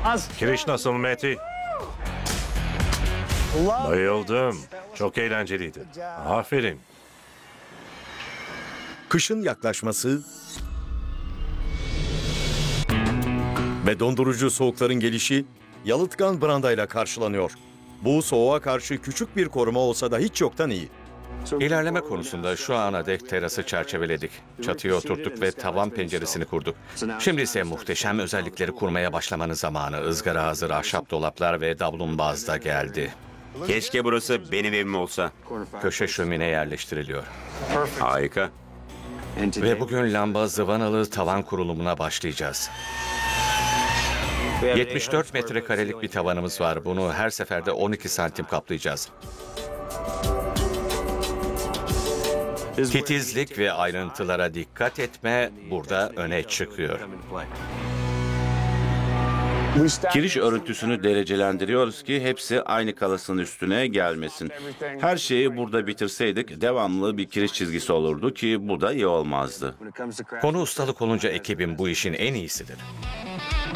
Kiriş nasıl Mehdi? Bayıldım. Çok eğlenceliydi. Aferin. Kışın yaklaşması ve dondurucu soğukların gelişi yalıtkan brandayla karşılanıyor. Bu soğuğa karşı küçük bir koruma olsa da hiç yoktan iyi. İlerleme konusunda şu ana dek terası çerçeveledik. Çatıyı oturttuk ve tavan penceresini kurduk. Şimdi ise muhteşem özellikleri kurmaya başlamanın zamanı. Izgara hazır ahşap dolaplar ve davlumbaz da geldi. Keşke burası benim evim olsa. Köşe şömine yerleştiriliyor. Harika. Ve bugün lamba zıvanalı tavan kurulumuna başlayacağız. 74 metrekarelik bir tavanımız var. Bunu her seferde 12 santim kaplayacağız. Titizlik ve ayrıntılara dikkat etme burada öne çıkıyor. Kiriş örüntüsünü derecelendiriyoruz ki hepsi aynı kalasın üstüne gelmesin. Her şeyi burada bitirseydik devamlı bir kiriş çizgisi olurdu ki bu da iyi olmazdı. Konu ustalık olunca ekibim bu işin en iyisidir.